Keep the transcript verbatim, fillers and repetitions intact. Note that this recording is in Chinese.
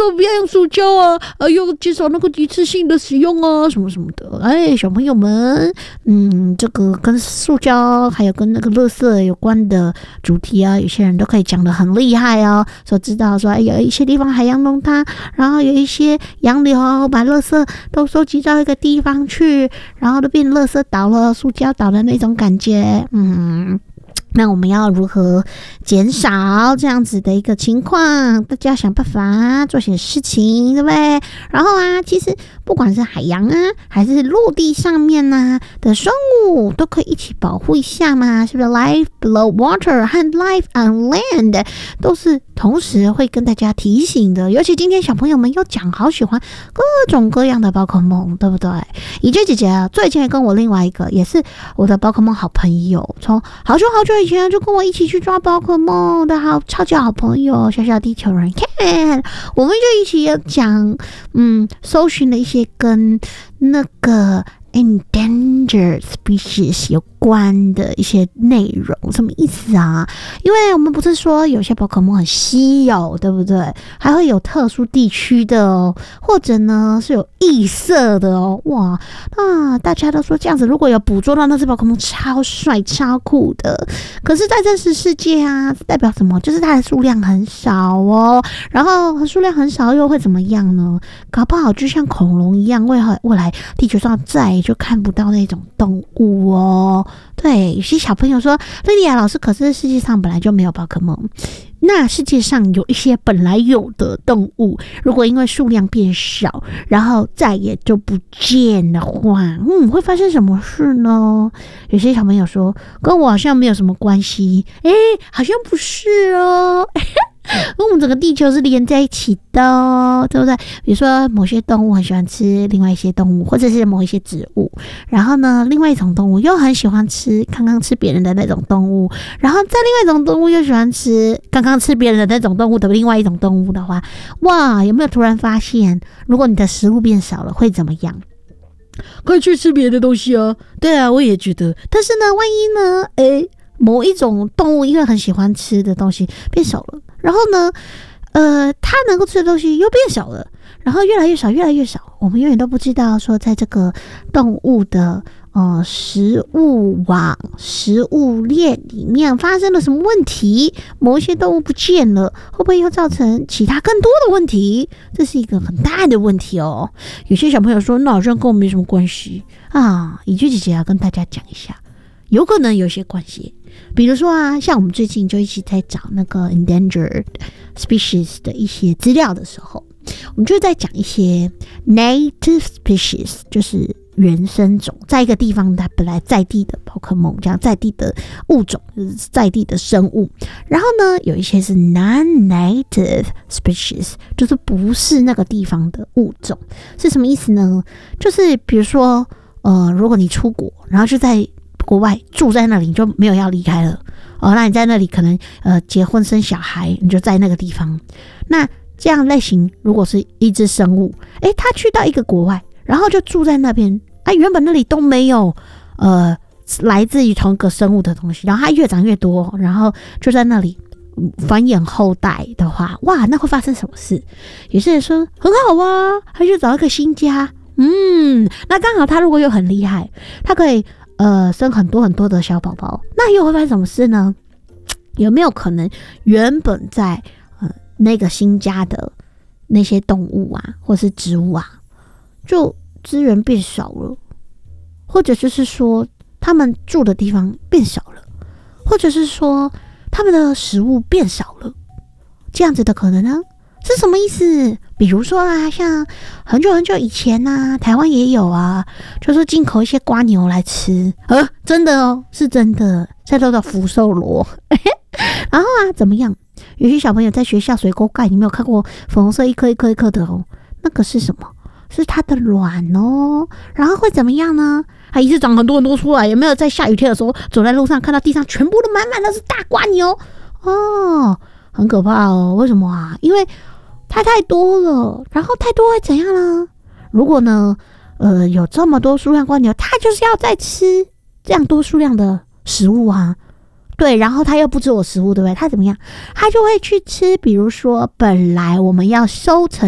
不要用塑胶啊，呃，用减少那个一次性的使用啊，什么什么的。哎，小朋友们，嗯，这个跟塑胶还有跟那个垃圾有关的主题啊，有些人都可以讲得很厉害哦。所知道说，哎，有一些地方海洋弄它，然后有一些洋流把垃圾都收集到一个地方去，然后都变垃圾岛了，塑胶岛的那种感觉，嗯。那我们要如何减少这样子的一个情况？大家想办法做些事情，对不对？然后啊，其实不管是海洋啊，还是陆地上面啊的生物，都可以一起保护一下嘛，是不是 ？Life below water 和 life on land 都是同时会跟大家提醒的。尤其今天小朋友们又讲好喜欢各种各样的宝可梦，对不对？怡娟姐姐啊，最近跟我另外一个也是我的宝可梦好朋友，从好久好久以前就跟我一起去抓宝可梦的好超级好朋友小小地球人，看我们就一起讲，嗯，搜寻了一些跟那个endangered species 有关的一些内容，什么意思啊？因为我们不是说有些宝可梦很稀有，对不对？还会有特殊地区的哦，或者呢是有异色的哦。哇，啊，大家都说这样子，如果有捕捉到那只宝可梦，超帅、超酷的。可是，在真实世界啊，代表什么？就是它的数量很少哦。然后数量很少又会怎么样呢？搞不好就像恐龙一样，未来未来地球上再也就看不到那种动物哦。对，有些小朋友说，莉莉亚老师，可是世界上本来就没有宝可梦。那世界上有一些本来有的动物，如果因为数量变少，然后再也就不见的话，嗯，会发生什么事呢？有些小朋友说，跟我好像没有什么关系，诶，好像不是哦。跟我们整个地球是连在一起的哦，对不对？比如说某些动物很喜欢吃另外一些动物，或者是某一些植物，然后呢，另外一种动物又很喜欢吃刚刚吃别人的那种动物，然后再另外一种动物又喜欢吃刚刚吃别人的那种动物的另外一种动物的话，哇，有没有突然发现，如果你的食物变少了，会怎么样？可以去吃别的东西啊。对啊，我也觉得。但是呢，万一呢，诶，某一种动物因为很喜欢吃的东西变少了，然后呢，呃，它能够吃的东西又变少了，然后越来越少，越来越少，我们永远都不知道说，在这个动物的呃食物网、食物链里面发生了什么问题，某一些动物不见了，会不会又造成其他更多的问题？这是一个很大的问题哦。有些小朋友说，那好像跟我没什么关系啊。怡娟姐姐要跟大家讲一下，有可能有些关系。比如说啊，像我们最近就一起在找那个 endangered species 的一些资料的时候，我们就在讲一些 native species， 就是原生种，在一个地方它本来在地的宝可梦，这样在地的物种，就是在地的生物。然后呢，有一些是 non-native species， 就是不是那个地方的物种。是什么意思呢？就是比如说，呃，如果你出国，然后就在国外住在那里，你就没有要离开了哦。那你在那里可能呃结婚生小孩，你就在那个地方。那这样类型，如果是一只生物，诶，它去到一个国外，然后就住在那边，啊，原本那里都没有呃来自于同一个生物的东西，然后它越长越多，然后就在那里繁衍后代的话，哇，那会发生什么事？有些人说很好啊，他就找一个新家，嗯，那刚好他如果又很厉害，他可以呃，生很多很多的小宝宝，那又会发生什么事呢？有没有可能原本在呃那个新家的那些动物啊，或是植物啊，就资源变少了，或者就是说他们住的地方变少了，或者是说他们的食物变少了，这样子的可能呢？是什么意思？比如说啊，像很久很久以前啊，台湾也有啊，就是进口一些蝸牛来吃，呃，真的哦，是真的，在叫做福寿螺。然后啊，怎么样？有些小朋友在学校水沟盖，你没有看过粉红色一颗一颗一颗的哦？那个是什么？是它的卵哦。然后会怎么样呢？它一次长很多很多出来，有没有在下雨天的时候走在路上看到地上全部都满满的是大蝸牛哦？很可怕哦。为什么啊？因为它太多了，然后太多会怎样呢？如果呢，呃，有这么多数量蝸牛，它就是要再吃这样多数量的食物啊。对，然后它又不吃我食物，对不对？它怎么样？它就会去吃，比如说本来我们要收成